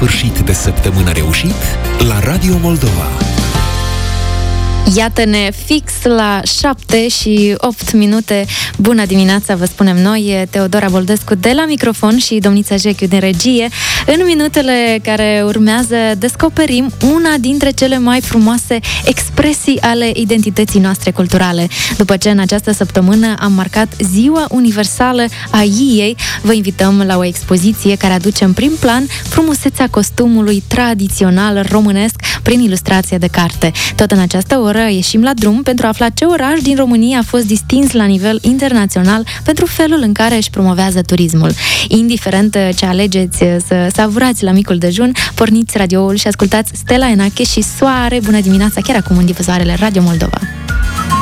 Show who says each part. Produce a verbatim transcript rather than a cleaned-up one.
Speaker 1: sfârșit de săptămână reușit la Radio Moldova.
Speaker 2: Iată-ne fix la șapte și opt minute. Bună dimineața, vă spunem noi, Teodora Boldescu de la microfon și domnița Jechiu din regie. În minutele care urmează descoperim una dintre cele mai frumoase expresii ale identității noastre culturale. După ce în această săptămână am marcat Ziua Universală a Iei, vă invităm la o expoziție care aduce în prim plan frumusețea costumului tradițional românesc prin ilustrație de carte. Tot în această oră ieșim la drum pentru a afla ce oraș din România a fost distins la nivel internațional pentru felul în care își promovează turismul. Indiferent ce alegeți să savurați la micul dejun, porniți radioul și ascultați Stella Enache și Soare. Bună dimineața, chiar acum în difuzoarele Radio Moldova.